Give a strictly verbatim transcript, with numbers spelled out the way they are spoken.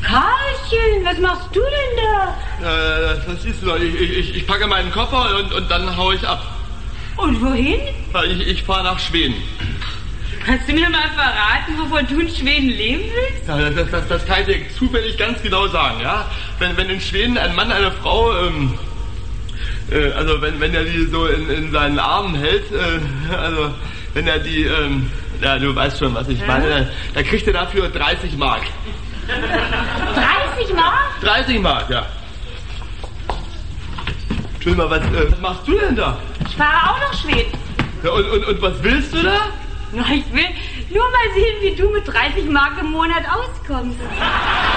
Karlchen, was machst du denn da? Äh, das siehst du doch. Ich, ich, ich packe meinen Koffer und, und dann hau ich ab. Und wohin? Ich, ich fahre nach Schweden. Kannst du mir mal verraten, wovon du in Schweden leben willst? Ja, das, das, das kann ich dir zufällig ganz genau sagen, ja. Wenn, wenn in Schweden ein Mann eine Frau, ähm, äh, also wenn, wenn er die so in, in seinen Armen hält, äh, also wenn er die, ähm, ja, du weißt schon, was ich ja. meine, da kriegt er dafür dreißig Mark. dreißig Mark? dreißig Mark, ja. Entschuldigung mal, was, äh, was machst du denn da? Ich fahre auch nach Schweden. Ja, und, und, und was willst du da? Na, ich will nur mal sehen, wie du mit dreißig Mark im Monat auskommst.